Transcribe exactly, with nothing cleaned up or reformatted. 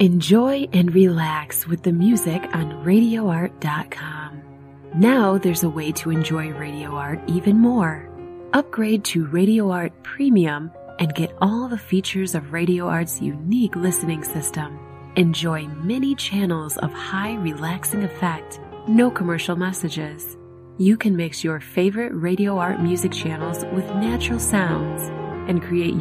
Enjoy and relax with the music on radio art dot com. Now there's a way to enjoy Radio Art even more. Upgrade to Radio Art Premium and get all the features of Radio Art's unique listening system. Enjoy many channels of high relaxing effect, no commercial messages. You can mix your favorite Radio Art music channels with natural sounds and create